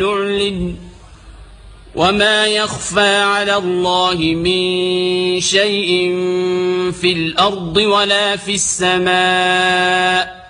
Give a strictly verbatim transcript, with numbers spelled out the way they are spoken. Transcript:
يعلن وما يخفى على الله من شيء في الأرض ولا في السماء